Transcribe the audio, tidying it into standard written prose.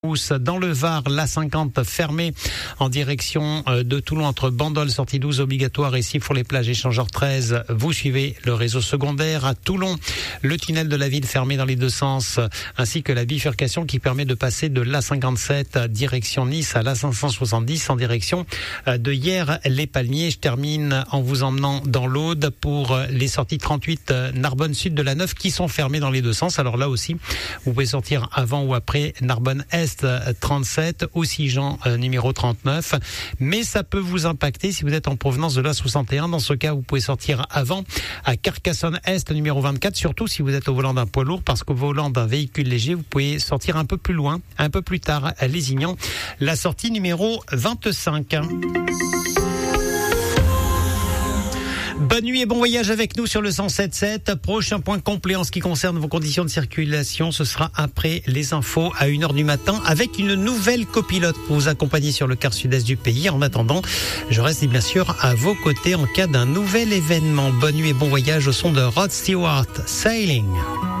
Dans le Var, l'A50 fermée en direction de Toulon entre Bandol, sortie 12 obligatoire et Sifour les plages échangeur 13. Vous suivez le réseau secondaire. À Toulon, le tunnel de la ville fermé dans les deux sens, ainsi que la bifurcation qui permet de passer de l'A57 direction Nice à l'A570 en direction de Hyères-les-Palmiers. Je termine en vous emmenant dans l'Aude pour les sorties 38 Narbonne Sud de la 9 qui sont fermées dans les deux sens. Alors là aussi, vous pouvez sortir avant ou après Narbonne Est 37, aussi Jean numéro 39, mais ça peut vous impacter si vous êtes en provenance de la 61. Dans ce cas, vous pouvez sortir avant à Carcassonne Est numéro 24, surtout si vous êtes au volant d'un poids lourd, parce qu'au volant d'un véhicule léger, vous pouvez sortir un peu plus loin, un peu plus tard à Lézignan, la sortie numéro 25. Bonne nuit et bon voyage avec nous sur le 107.7. Prochain point complet en ce qui concerne vos conditions de circulation, ce sera après les infos à 1h du matin avec une nouvelle copilote pour vous accompagner sur le quart sud-est du pays. En attendant, je reste bien sûr à vos côtés en cas d'un nouvel événement. Bonne nuit et bon voyage au son de Rod Stewart, Sailing.